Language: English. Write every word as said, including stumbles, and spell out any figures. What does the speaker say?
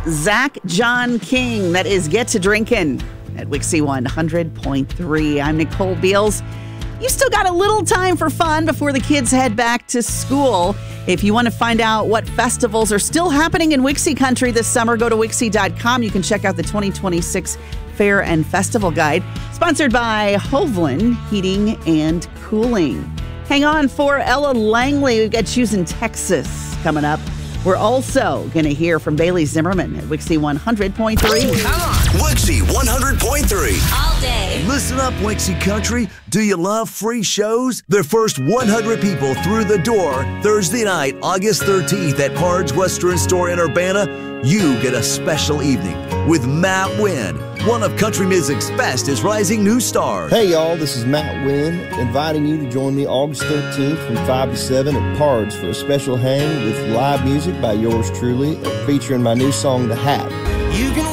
Zach John King. That is Get to Drinkin' at Wixie one hundred point three. I'm Nicole Beals. You still got a little time for fun before the kids head back to school. If you want to find out what festivals are still happening in Wixie Country this summer, go to Wixie dot com. You can check out the twenty twenty-six Fair and Festival Guide, sponsored by Hovland Heating and Cooling. Hang on for Ella Langley. We've got Choosing Texas coming up. We're also going to hear from Bailey Zimmerman at Wixie one hundred point three. Come on. Wixie one hundred point three. All day. Listen up, Wixie Country. Do you love free shows? The first one hundred people through the door Thursday night, August thirteenth at Pard's Western Store in Urbana. You get a special evening with Matt Wynn, one of country music's fastest rising new stars. Hey, y'all, this is Matt Wynn, inviting you to join me August thirteenth from five to seven at Pard's for a special hang with live music by yours truly, featuring my new song, The Hat. You can